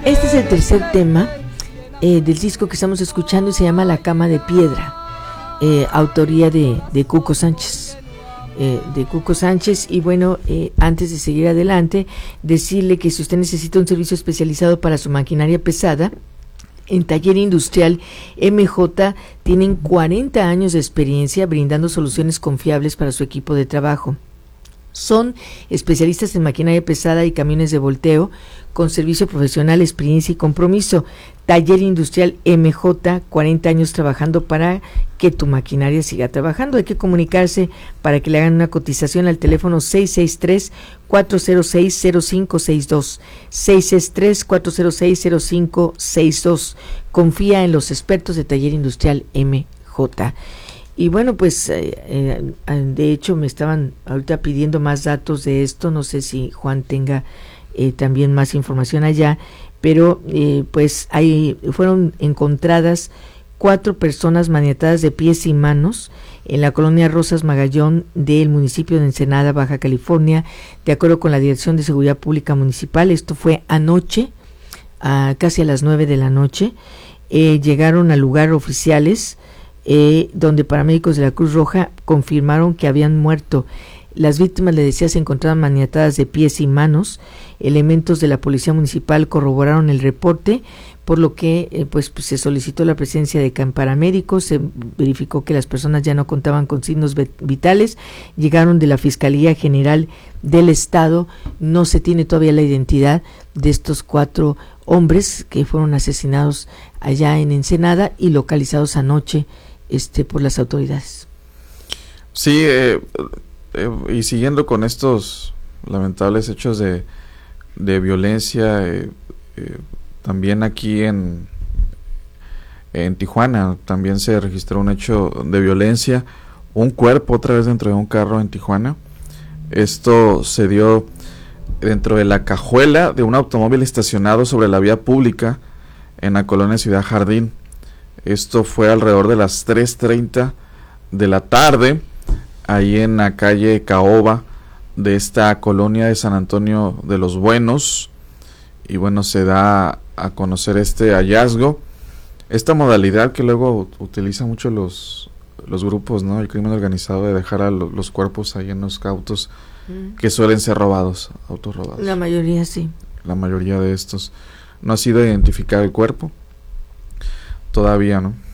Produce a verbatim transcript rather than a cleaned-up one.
Este es el tercer tema eh, del disco que estamos escuchando y se llama La Cama de Piedra, eh, autoría de, de Cuco Sánchez. Eh, de Cuco Sánchez y bueno, eh, antes de seguir adelante, decirle que si usted necesita un servicio especializado para su maquinaria pesada, en Taller Industrial M J tienen cuarenta años de experiencia brindando soluciones confiables para su equipo de trabajo. Son especialistas en maquinaria pesada y camiones de volteo con servicio profesional, experiencia y compromiso. Taller Industrial M J, cuarenta años trabajando para que tu maquinaria siga trabajando. Hay que comunicarse para que le hagan una cotización al teléfono seis seis tres, cuatro cero seis, cero cinco seis dos, seis seis tres, cuatro cero seis, cero cinco seis dos. Confía en los expertos de Taller Industrial M J. Y bueno, pues eh, eh, de hecho me estaban ahorita pidiendo más datos de esto, no sé si Juan tenga eh, también más información allá, pero eh, pues ahí fueron encontradas cuatro personas maniatadas de pies y manos en la colonia Rosas Magallón del municipio de Ensenada, Baja California, de acuerdo con la Dirección de Seguridad Pública Municipal. Esto fue anoche, a casi a las nueve de la noche. Eh, llegaron al lugar oficiales, Eh, donde paramédicos de la Cruz Roja confirmaron que habían muerto. Las víctimas, le decía, se encontraban maniatadas de pies y manos. Elementos de la Policía Municipal corroboraron el reporte, por lo que eh, pues, pues se solicitó la presencia de paramédicos, se verificó que las personas ya no contaban con signos vitales, llegaron de la Fiscalía General del Estado. No se tiene todavía la identidad de estos cuatro hombres que fueron asesinados allá en Ensenada y localizados anoche este por las autoridades. Sí, eh, eh, y siguiendo con estos lamentables hechos de, de violencia, eh, eh, también aquí en, en Tijuana también se registró un hecho de violencia, un cuerpo otra vez dentro de un carro en Tijuana. Esto se dio dentro de la cajuela de un automóvil estacionado sobre la vía pública en la colonia Ciudad Jardín. Esto fue alrededor de las tres treinta de la tarde, ahí en la calle Caoba de esta colonia de San Antonio de los Buenos. Y bueno, se da a conocer este hallazgo, esta modalidad que luego utilizan mucho los, los grupos, ¿no? El crimen organizado, de dejar a lo, los cuerpos ahí en los autos mm. que suelen ser robados, autos robados. La mayoría sí. La mayoría de estos. No ha sido identificado el cuerpo todavía, ¿no?